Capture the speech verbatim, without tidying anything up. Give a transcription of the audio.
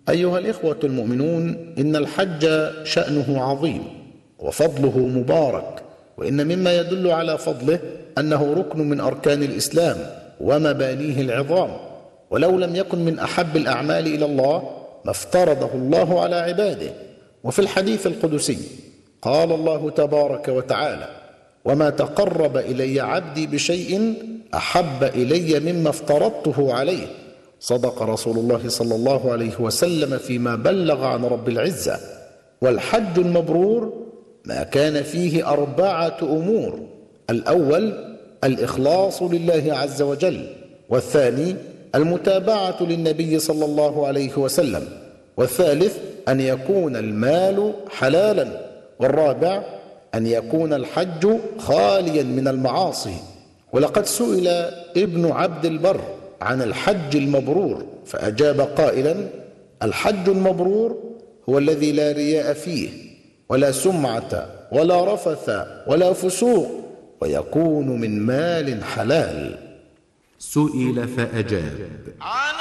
أيها الإخوة المؤمنون، إن الحج شأنه عظيم وفضله مبارك، وإن مما يدل على فضله أنه ركن من أركان الإسلام ومبانيه العظام، ولو لم يكن من أحب الأعمال إلى الله ما افترضه الله على عباده. وفي الحديث القدسي قال الله تبارك وتعالى: وما تقرب إلي عبدي بشيء أحب إلي مما افترضته عليه. صدق رسول الله صلى الله عليه وسلم فيما بلغ عن رب العزة. والحج المبرور ما كان فيه أربعة أمور: الأول الإخلاص لله عز وجل، والثاني المتابعة للنبي صلى الله عليه وسلم، والثالث أن يكون المال حلالا، والرابع أن يكون الحج خاليا من المعاصي. ولقد سئل ابن عبد البر عن الحج المبرور فأجاب قائلا: الحج المبرور هو الذي لا رياء فيه ولا سمعة ولا رفث ولا فسوق، ويكون من مال حلال. سئل فأجاب: